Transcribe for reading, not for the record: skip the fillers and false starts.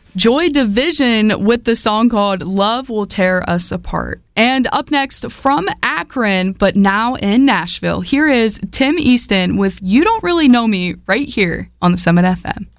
Joy Division with the song called Love Will Tear Us Apart. And up next from Akron, but now in Nashville, here is Tim Easton with You Don't Really Know Me right here on the Summit FM.